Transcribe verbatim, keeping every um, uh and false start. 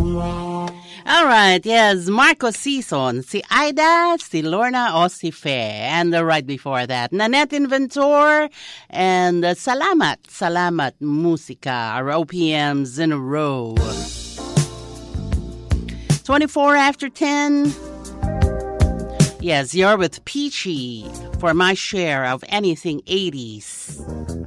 All right, yes, Marco Sison, si Aida, si Lorna, o si Fe. And uh, right before that, Nanette Inventor and uh, Salamat, Salamat Musica, our O P Ms in a row. twenty-four after ten. Yes, you're with Peachy for my share of anything eighties.